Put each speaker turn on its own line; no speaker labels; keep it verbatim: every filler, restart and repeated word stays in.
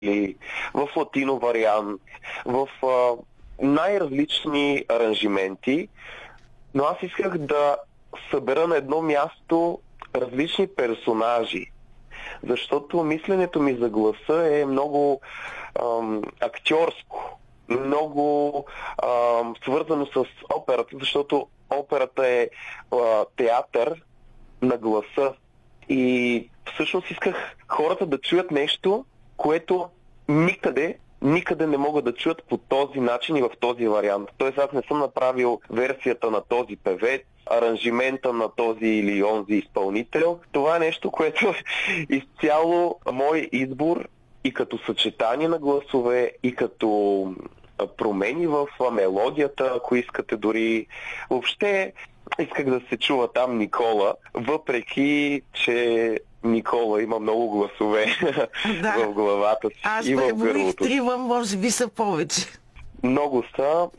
или в латино вариант, в а, най-различни аранжименти, но аз исках да събера на едно място различни персонажи, защото мисленето ми за гласа е много ам, актьорско, много ам, свързано с операта, защото операта е а, театър на гласа. И всъщност исках хората да чуят нещо, което никъде, никъде не могат да чуят по този начин и в този вариант. Тоест аз не съм направил версията на този певец, аранжимента на този или онзи изпълнител. Това е нещо, което е изцяло мой избор и като съчетание на гласове, и като промени в мелодията, ако искате дори. Въобще исках да се чува там Никола, въпреки че Никола има много гласове
да.
в главата си
Аз
и в
преброих
гърлото.
трима, може би са повече.
Много са.